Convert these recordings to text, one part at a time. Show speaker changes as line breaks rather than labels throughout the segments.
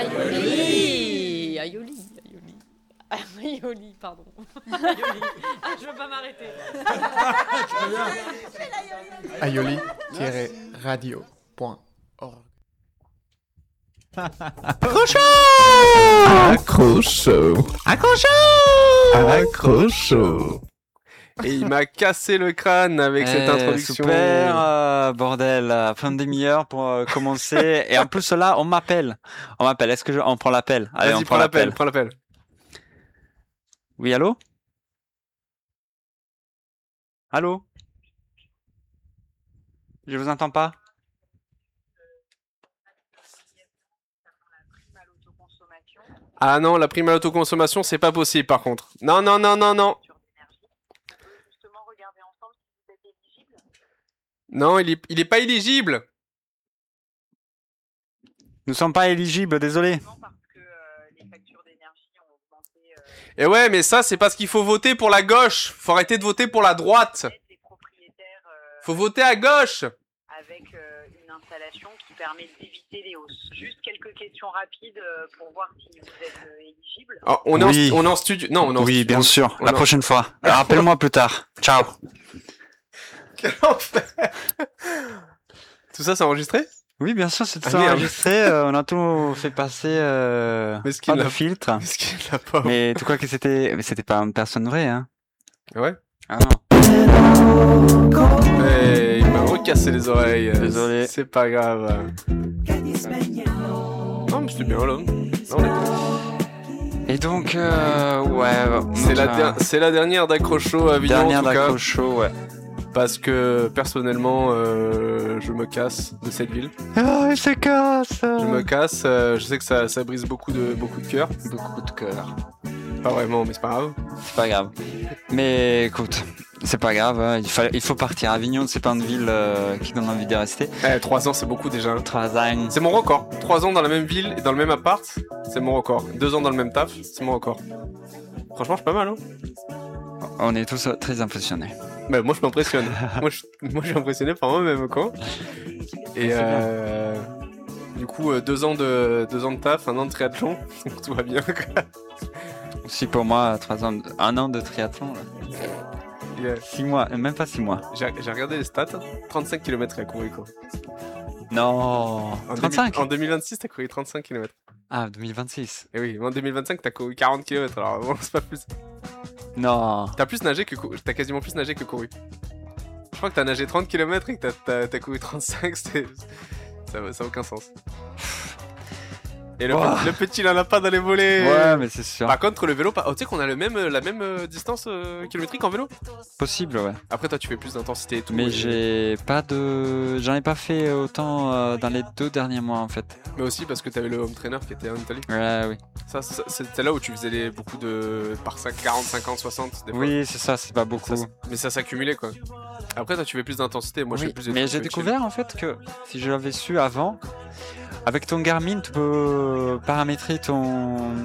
Aioli. Aioli, pardon. Aioli. Ah, je veux pas m'arrêter.
aioli-radio.org.
Accrocho. Et il m'a cassé le crâne avec cette introduction.
Super, bordel, fin de demi-heure pour commencer. Et en plus là, on m'appelle. Est-ce que on prend l'appel? Allez,
Vas-y,
on prend l'appel.
prends l'appel.
Oui, allô? Allô? Je vous entends pas.
Ah non, la prime à l'autoconsommation, c'est pas possible par contre. Non. Non, il est pas éligible.
Nous sommes pas éligibles, désolé.
Et ouais, mais ça, c'est parce qu'il faut voter pour la gauche. Faut arrêter de voter pour la droite. Faut voter à gauche.
Avec une installation qui permet d'éviter les hausses. Juste quelques questions rapides pour voir si vous êtes éligible.
Oh, on est en studio. Non, on est en
Oui,
studio.
bien sûr. La prochaine fois. Rappelle-moi plus tard. Ciao.
Quel enfer. Tout ça, c'est enregistré?
Oui, bien sûr, c'est
Ah,
ça
merde.
enregistré. On a tout fait passer
Mesquine,
pas de
la-
filtre.
Mesquine, la pauvre.
Mais tu crois que c'était... Mais c'était pas une personne vraie, hein?
Ouais.
Ah non.
Mais il m'a recassé les oreilles.
Désolé.
C'est pas grave. Non, mais c'était bien là. Non, on est bien.
Et donc, ouais...
C'est la dernière d'Accrocho à Avignon,
Dernière
en tout cas.
d'accrocho, ouais.
Parce que, personnellement, je me casse de cette ville.
Oh, il se casse.
Je me casse. Je sais que ça brise beaucoup de cœur.
Beaucoup de cœur.
Pas vraiment, mais c'est pas grave.
C'est pas grave. Mais écoute, c'est pas grave. Hein. Il faut partir. Avignon, c'est pas une ville qui donne envie d'y rester.
3 ans, c'est beaucoup déjà.
3 ans.
C'est mon record. 3 ans dans la même ville et dans le même appart, c'est mon record. 2 ans dans le même taf, c'est mon record. Franchement, je suis pas mal, hein.
On est tous très impressionnés.
Mais moi, je m'impressionne. moi, je suis impressionné par moi-même, quoi. Et du coup, 2 ans de taf, 1 an de triathlon, tout va bien, quoi.
Si pour moi, 3 ans, 1 an de triathlon. Là.
Yeah.
6 mois, même pas 6 mois.
J'ai regardé les stats, 35 km à courir, quoi.
Non. 35
En 2026, t'as couru 35 km.
Ah, 2026.
Et oui, en 2025, t'as couru 40 km, alors bon, c'est pas plus.
Non.
T'as t'as quasiment plus nagé que couru. Je crois que t'as nagé 30 km et que t'as couru 35, ça a aucun sens. Et le petit, il en a pas dans les volets.
Ouais, mais c'est sûr.
Par contre, le vélo, tu sais qu'on a la même distance kilométrique en vélo.
Possible, ouais.
Après, toi, tu fais plus d'intensité et tout.
Mais j'en ai pas fait autant dans les 2 derniers mois, en fait.
Mais aussi parce que t'avais le home trainer qui était en Italie.
Ouais, oui.
Ça c'était là où tu faisais beaucoup de par 40, 50, 60 des fois.
Oui, c'est ça, c'est pas beaucoup.
Mais ça s'accumulait, quoi. Après, toi, tu fais plus d'intensité. Moi, je fais plus de
mais
trucs
j'ai découvert en fait que si je l'avais su avant, avec ton Garmin, tu peux paramétrer ton.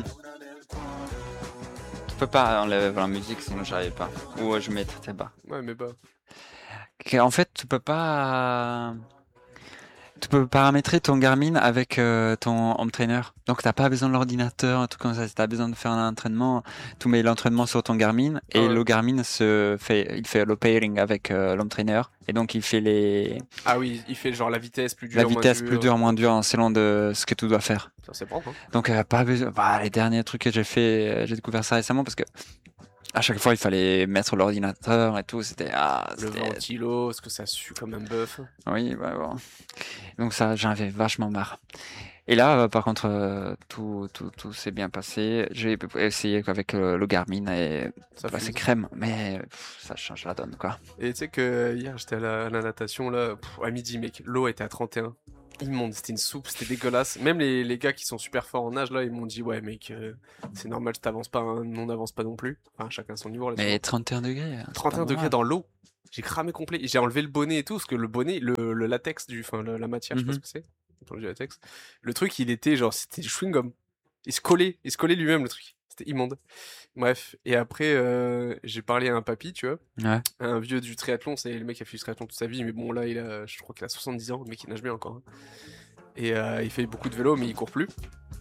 Tu peux pas enlever la musique, sinon j'arrive pas. Ou je mettrais bas.
Ouais, mais bah.
En fait, tu peux pas. Tu peux paramétrer ton Garmin avec ton home trainer. Donc t'as pas besoin de l'ordinateur, un truc comme ça. Si t'as besoin de faire un entraînement, tu mets l'entraînement sur ton Garmin et le Garmin il fait le pairing avec l'home trainer et donc il fait les.
Ah oui, il fait genre la vitesse plus dure.
La vitesse plus dure, moins dure, selon de ce que tu dois faire.
Ça c'est propre. Hein.
Donc pas besoin. Les derniers trucs que j'ai fait, j'ai découvert ça récemment parce que. À chaque fois, il fallait mettre l'ordinateur et tout. C'était
le ventilo, est-ce que ça sue comme un bœuf?
Oui, bah bon. Donc ça, j'en avais vachement marre. Et là, par contre, tout s'est bien passé. J'ai essayé avec le Garmin et c'est crème, mais ça change la donne, quoi.
Et tu sais que hier, j'étais à la natation là, à midi, mec, l'eau était à 31. Immonde, c'était une soupe, c'était dégueulasse. Même les gars qui sont super forts en nage là, ils m'ont dit ouais mec, c'est normal, t'avances pas, hein, on n'avance pas non plus. Enfin, chacun son niveau.
Mais 31 degrés.
31 degrés dans l'eau. J'ai cramé complet. J'ai enlevé le bonnet et tout, parce que le bonnet, le latex la matière, je sais pas ce que c'est. Du latex. Le truc, il était genre, c'était du chewing-gum. Il se collait lui-même le truc. C'était immonde. Bref, et après, j'ai parlé à un papy, tu vois.
Ouais.
Un vieux du triathlon, c'est le mec qui a fait du triathlon toute sa vie, mais bon, là, je crois qu'il a 70 ans, le mec il nage bien encore. Hein. Et il fait beaucoup de vélo, mais il court plus.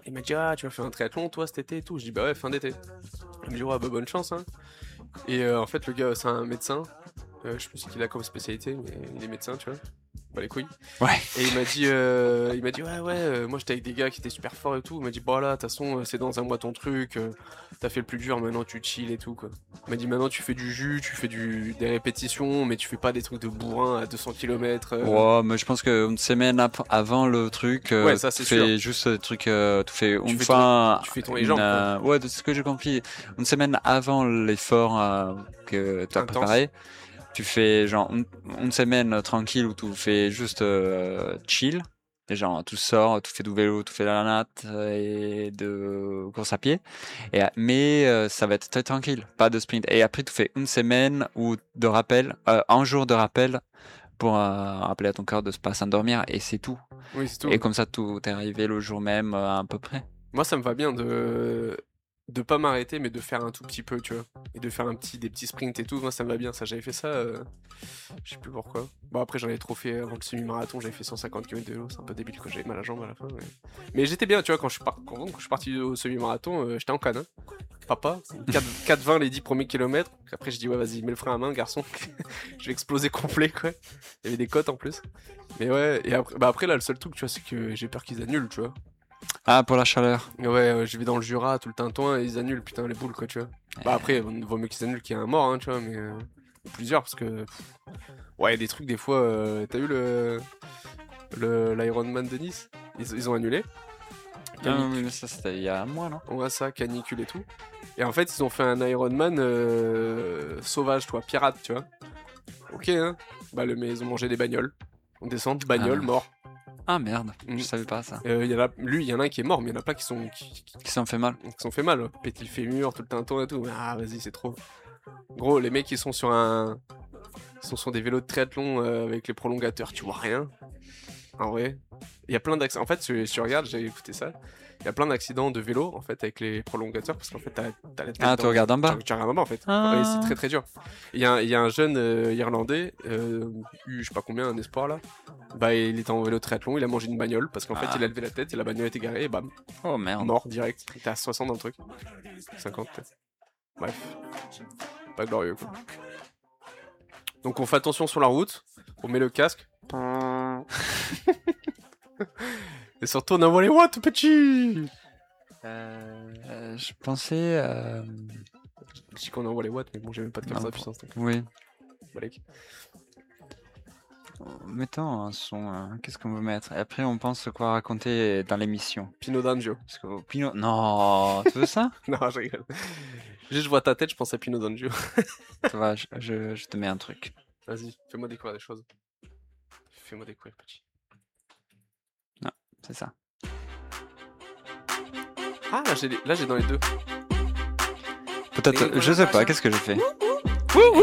Il m'a dit, ah, tu vas faire un triathlon, toi, cet été et tout. Je dis, bah ouais, fin d'été. Il me dit, ouais, bah bonne chance, hein. Et en fait, le gars, c'est un médecin. Je sais plus ce qu'il a comme spécialité, mais il est médecin, tu vois. Pas les couilles.
Ouais.
Et il m'a dit, ouais, moi j'étais avec des gars qui étaient super forts et tout. Il m'a dit, bah là, de toute façon, c'est dans un mois ton truc. T'as fait le plus dur, maintenant tu chill et tout, quoi. Il m'a dit, maintenant tu fais du jus, tu fais des répétitions, mais tu fais pas des trucs de bourrin à 200 km.
Ouais, mais je pense qu'une semaine avant le truc,
Ouais, ça, c'est
tu fais
sûr.
juste le truc, tu fais une
fais
fois.
tu fais ton les jambes, quoi.
Ouais, de ce que j'ai compris, une semaine avant l'effort que tu as
Intense.
préparé, tu fais genre une semaine tranquille où tu fais juste chill. Et genre, tu sors, tu fais du vélo, tu fais de la natte et de course à pied. Mais ça va être très tranquille, pas de sprint. Et après, tu fais une semaine ou de rappel, un jour de rappel pour rappeler à ton corps de ne pas s'endormir. Et c'est tout.
Oui, c'est tout.
Et comme ça, tout est arrivé le jour même à peu près.
Moi, ça me va bien de pas m'arrêter, mais de faire un tout petit peu, tu vois. Et de faire des petits sprints et tout. Moi, ça me va bien. Ça, j'avais fait ça. Je sais plus pourquoi. Bon, après, j'en avais trop fait avant le semi-marathon. J'avais fait 150 km de vélo. C'est un peu débile quand j'avais mal à la jambe à la fin. Mais j'étais bien, tu vois. Quand je suis parti au semi-marathon, j'étais en canne. Hein. Papa, 4,20 les 10 premiers kilomètres. Après, je dis, ouais, vas-y, mets le frein à main, garçon. Je vais exploser complet, quoi. Il y avait des côtes en plus. Mais ouais, et après, là, le seul truc, tu vois, c'est que j'ai peur qu'ils annulent, tu vois.
Ah, pour la chaleur.
Ouais, je vais dans le Jura tout le tintouin et ils annulent, putain, les boules, quoi, tu vois. Bah après, vaut mieux qu'ils annulent qu'il y ait un mort, hein, tu vois, mais plusieurs, parce que... Ouais, il y a des trucs, des fois, t'as vu l'Ironman de Nice ils ont annulé.
Non, mais ça, c'était il y a un mois, non?
On a ça, canicule et tout. Et en fait, ils ont fait un Ironman sauvage, toi, pirate, tu vois. Ok, hein. Bah, mais ils ont mangé des bagnoles. On descend, bagnole, mort.
Ah merde, je savais pas ça.
Il y en a un qui est mort, mais il y en a plein qui
s'en fait mal.
Qui s'en fait mal. Pété le fémur, tout le tintouin et tout. Ah, vas-y, c'est trop. Gros, les mecs, ils sont sur des vélos de triathlon avec les prolongateurs, tu vois rien. En vrai. Il y a plein d'accidents. En fait, si tu regardes, j'ai écouté ça. Il y a plein d'accidents de vélo en fait avec les prolongateurs parce qu'en fait t'as la tête.
Ah, tu regardes en bas.
Tu regardes en bas en fait.
Ah.
Ouais, c'est très très dur. Il y a un jeune Irlandais, je sais pas combien, un espoir là. Bah il était en vélo triathlon, il a mangé une bagnole parce qu'en fait il a levé la tête et la bagnole était garée et bam.
Oh merde.
Mort direct. Il était à 60 dans le truc. 50 peut-être. Bref. Pas glorieux quoi. Donc on fait attention sur la route, on met le casque. Et surtout on envoie les watts petit.
Je pensais.
Je dis qu'on envoie les watts, mais bon j'ai même pas de carte à puissance. Donc...
Oui.
Balek.
Mettons un son. Qu'est-ce qu'on veut mettre? Et après on pense quoi raconter dans l'émission.
Pino d'Angio.
Parce que Pino. Non, tu veux ça?
Non, je rigole. Juste je vois ta tête, je pense à Pino d'Angio.
Ça va, je te mets un truc.
Vas-y, fais-moi découvrir des choses. Fais-moi découvrir petit.
Non, c'est ça.
Ah, là j'ai dans les deux.
Peut-être, je sais pas, qu'est-ce que j'ai fait?